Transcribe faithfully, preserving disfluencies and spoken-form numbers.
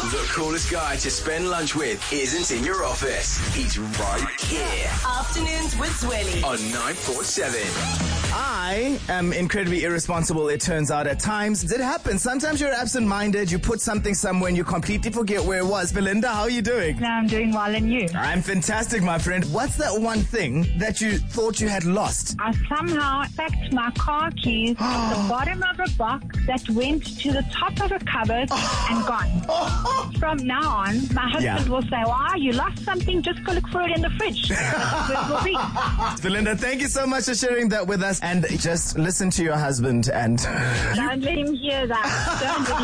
The coolest guy to spend lunch with isn't in your office. He's right here. Afternoons with Zweli on nine four seven. I am incredibly irresponsible, it turns out, at times. It happens. Sometimes you're absent-minded, you put something somewhere and you completely forget where it was. Belinda, how are you doing? No, I'm doing well, and you? I'm fantastic, my friend. What's that one thing that you thought you had lost? I somehow packed my car keys at the bottom of a box that went to the top of a cupboard and gone. From now on, my husband Yeah. will say, "Wow, you lost something, just go look for it in the fridge." That's where it will be. Belinda, thank you so much for sharing that with us. And just listen to your husband and... Don't let him hear that. Don't let him